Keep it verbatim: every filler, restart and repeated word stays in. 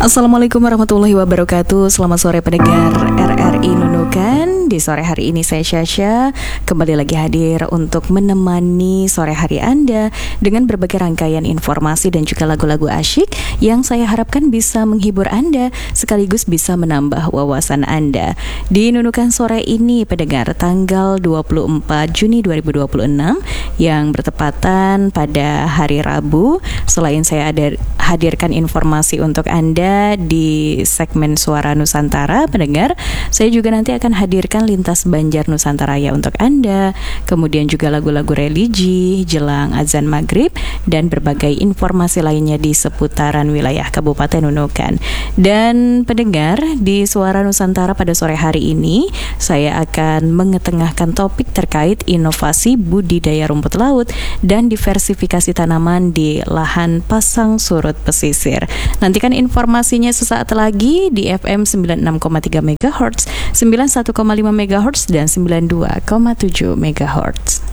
Assalamualaikum warahmatullahi wabarakatuh. Selamat sore pendengar R R I Nunukan. Di sore hari ini saya Syasha kembali lagi hadir untuk menemani sore hari Anda dengan berbagai rangkaian informasi dan juga lagu-lagu asyik yang saya harapkan bisa menghibur Anda sekaligus bisa menambah wawasan Anda. Di Nunukan sore ini pendengar tanggal dua puluh empat Juni dua ribu dua puluh enam yang bertepatan pada hari Rabu. Selain saya ada hadirkan informasi untuk Anda di segmen Suara Nusantara pendengar, saya juga nanti akan hadirkan lintas Banjar Nusantara ya untuk Anda, kemudian juga lagu-lagu religi jelang azan maghrib dan berbagai informasi lainnya di seputaran wilayah Kabupaten Nunukan. Dan pendengar, di Suara Nusantara pada sore hari ini saya akan mengetengahkan topik terkait inovasi budidaya rumput laut dan diversifikasi tanaman di lahan pasang surut pesisir. Nantikan informasinya sesaat lagi di F M sembilan puluh enam koma tiga megahertz, sembilan puluh satu koma lima megahertz dan sembilan puluh dua koma tujuh megahertz.